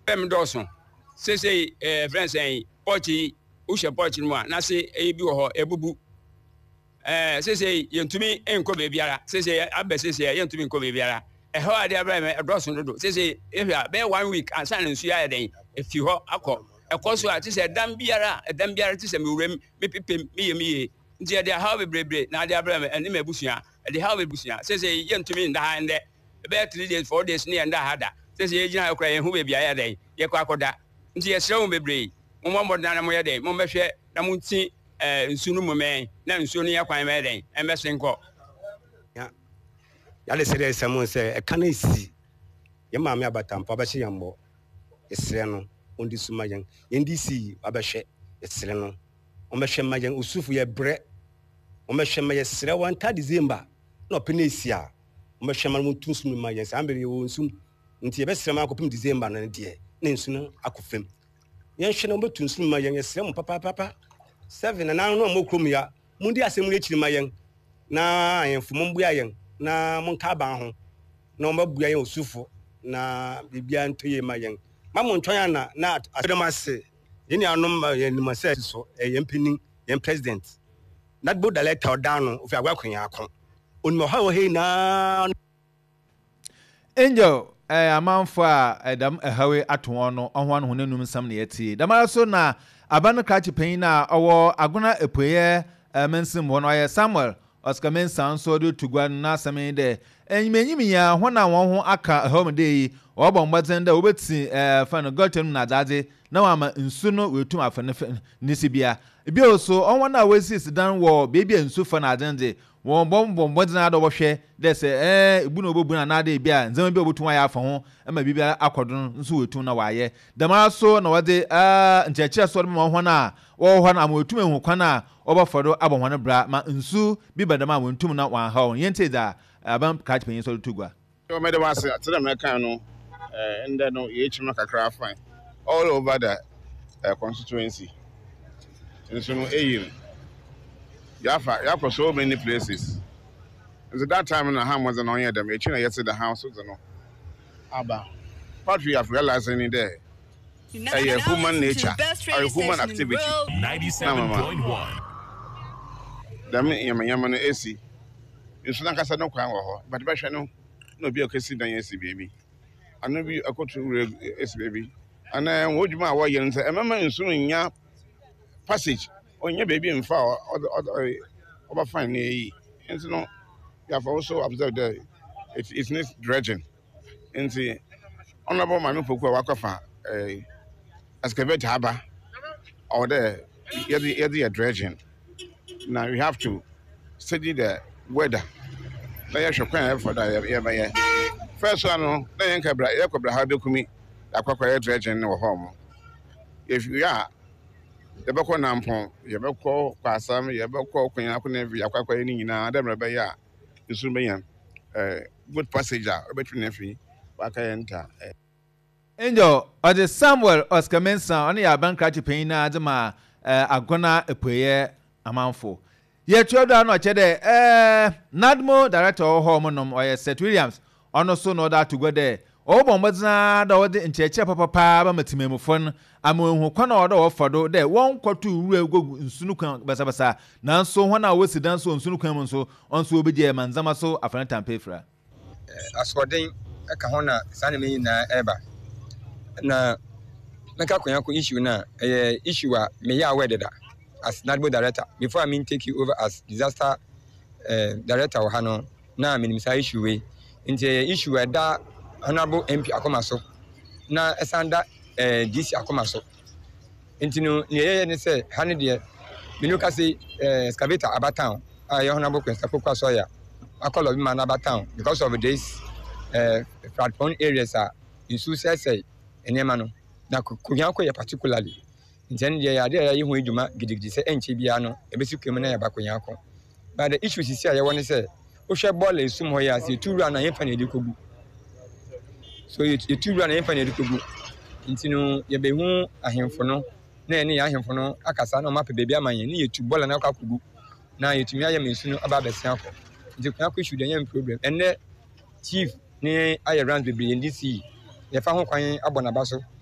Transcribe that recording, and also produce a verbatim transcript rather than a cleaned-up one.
Em Dawson. Say say eh friends say Porchi Usha Porchi mo na say e bi wo ho ebubu. Eh say say yentumi enko bebiara. Say say abbe say say yentumi enko bebiara. E ho ade abra me Dawson dodo. Say say if ya be one week ansa na nsu ya den e fi ho akọ. E koso a say dam biara, dam biara say me wurem me pepem me ye me ye. Nti de ha bebrebe na ade abra me ene me busua. De ha we busua. Say say yentumi nda ha nde. Be three days four days ne nda ha da. Say say yegina akra ye hu bebia ya den. Ye kwa akoda. Nti ye srew bebre. Mo mo na mo ye den. Mo behwe na mo nti eh nsu no mo men. Na nsu no ye kwan me den. Embe senko. Ya. Ya le sere semu se e kana isi. Ye ma me abatampa ba hye yambo. Esre no ondi suma yen. Ye ndi si abehwe esre no. O mehwe ma yen usufu ye bre. O mehwe ma ye sre one third December. No pene isi a. O mehwe ma mo tunsum ma yen. Sa ambere ye wo nsum. Nti ye be sre ma akopim December na de. Ne nsu no akofem. Yen hwe no betu nsum ma yen esre mo papa papa. Seven na no mo krom ya. Mundi asem le chiri ma yen. Na ayenfu mo mbua yen. Na mo nka ban ho. Na mo babua yen osufu. Na bibia ntoye ma yen. Ma mo ntwan na na ademase. Yeni anom yen ma se so yen penin yen president. That board director down no ofi agwa kwanya akon. Onimo ha wo he na Angel eh amanfo a edam ehawe aton no ohwa no honanum sam na yeti damara so na aban krachi pen na owo agona epoye mensim wo no ye Samuel Oscar Mensa so do tugwa na same de enyimenyim ya ho na won ho aka home dey obo mbazen da obeti eh fan gotem na dade na wa ma nsu no wetum afane nisibia ebio so onwa na wesi sidan wo bebi nsu fa na adende won bom bom bodin ado bo hwe de se eh ebu no obobu na na de bia nzema bi obotum ya afa ho ama bibia akodon nsu wetum na waye dama so na wode ah ncheche so mo ho na wo ho na amotum ehu kwana obofodo abonhone bra ma nsu bi badama wontum na wan ha yente da aban catch pen so tugwa so me de wase atira me kan no eh ende no ye chima kakra fine all over the uh, constituency nso no eyi yafa yafa so many places and that time na ham was on here them e china yet the house was no aba what we have realized in there a human nature a human activity ninety-seven point one them yama yama no esi nso na kasa no kwan wo ho but be hwe no no bi okesi dan esi baby anu bi akotu esi baby ana wodwuma a wo yere nse emema nso nya passage onye baby mfa over fine e nso no you have also observed that it is needs dredging nti honorable manu poku wakofa eh excavate harbor or there yedi yedi dredging. Now we have to study the weather. Now you should plan for that. Yeah, yeah. First one, no, then you can bring you can bring how do kumi akwa dredging no home. If you are, you be call nampon, you be call kwasam, you be call kwanya kwanya vi akwa ni nyina dem rebe ya. Isu be yan. Eh, good passage a between every waka enter. Angel or the Samuel Oscar Mensa on ya ban krachi pen na adema agona epoye amanfo. Ye choda no chede eh Nadmo director o home nom or Seth Williams ono so no that to go there. O bombazna da wode ncheche papa pa ba matimemufon amonhu kwana odo ofodo there won kwatu ru egogu nsunu kan basa basa nanso hona wosidan so nsunu kan mun so onso obedie manzama so afana tampefra. Askodin eka hona sane me na eba na meka kwanya ko issue na eh issue a me ya wededa as Nadmo director before I mean take you over as disaster uh, director wa hano na minimisa issue we nti issue e da honorable M P akomaso na esanda eh D C akomaso nti no ne ye ne say hane de menu ka say eh excavator abatown a honorable Kwesta Poku so ya akolo bi man abatown because of this eh platform areas are in so say enema no na kunya ko ya particularly nten de ya de ya yi ho edwuma gidigidi se enche bia no ebesi kwem na ya bakonya ko but the issue sisi a ye woni se o hwe ball esum ho ya se turu na ye fa na edikogu so you turu na ye fa na edikogu ntino ye be hu ahemfo no na ene ya ahemfo no akasa na map bebi amanye ni ye tu ball na akakugu na ye tumi aye mensu no aba besia ko nti kwa ko issue de nya problem enne chief ni aye round bebi ndc ye fa ho kwan abona baso